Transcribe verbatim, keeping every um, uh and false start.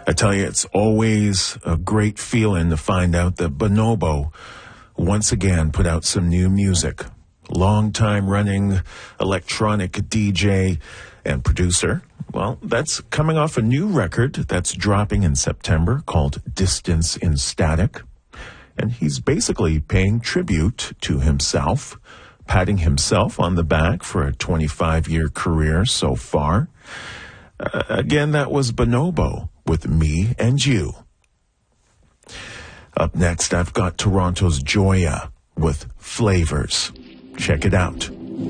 I tell you, it's always a great feeling to find out that Bonobo once again put out some new music. Long-time running electronic D J and producer. Well, that's coming off a new record that's dropping in September called Distance in Static. And he's basically paying tribute to himself, patting himself on the back for a twenty-five-year career so far. Uh, again, that was Bonobo with Me and You. Up next, I've got Toronto's Joya with Flavors. Check it out.